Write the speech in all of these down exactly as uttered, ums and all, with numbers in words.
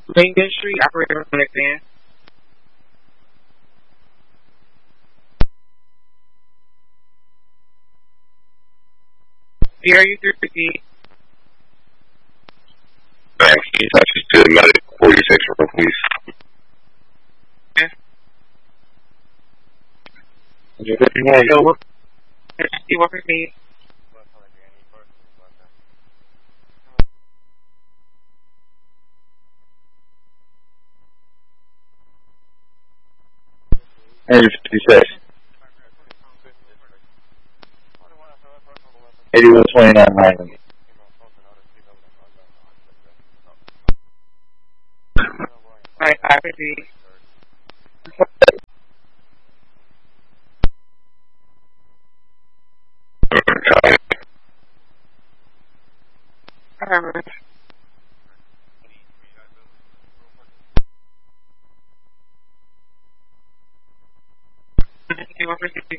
Lincoln Street, operator connect in. Here you three fifty. Thanks. He's actually still medic forty-six for police. Okay. You're fifty-one. So what? You work with me. eighty fifty-six. eighty-one twenty-nine Highland. Alright, I fifty. Alright. You work with me.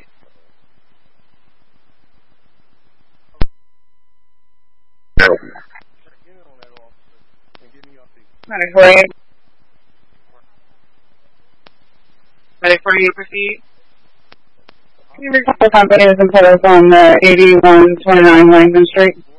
Ready for you. Ready for you to proceed? Can you recall the company was in place on uh, eighty-one twenty-nine Langdon Street?